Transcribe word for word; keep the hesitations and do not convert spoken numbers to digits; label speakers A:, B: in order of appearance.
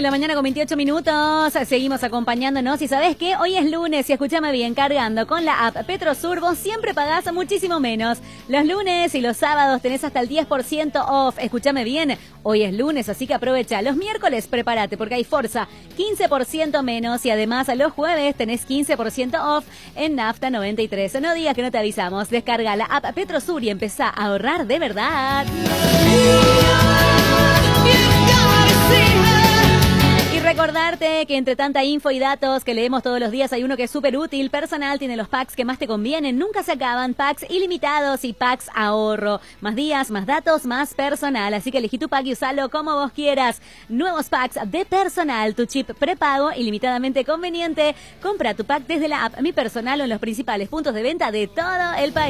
A: de la mañana con veintiocho minutos, seguimos acompañándonos y ¿sabés qué? Hoy es lunes y escúchame bien, cargando con la app Petrosur vos siempre pagás muchísimo menos. Los lunes y los sábados tenés hasta el diez por ciento off, escúchame bien, hoy es lunes así que aprovecha. Los miércoles prepárate porque hay Forza, quince por ciento menos y además los jueves tenés quince por ciento off en Nafta noventa y tres. No digas que no te avisamos, descarga la app Petrosur y empezá a ahorrar de verdad. Y recordarte que entre tanta info y datos que leemos todos los días hay uno que es súper útil. Personal tiene los packs que más te convienen, nunca se acaban, packs ilimitados y packs ahorro. Más días, más datos, más personal. Así que elegí tu pack y usalo como vos quieras. Nuevos packs de Personal, tu chip prepago ilimitadamente conveniente. Compra tu pack desde la app Mi Personal o en los principales puntos de venta de todo el país.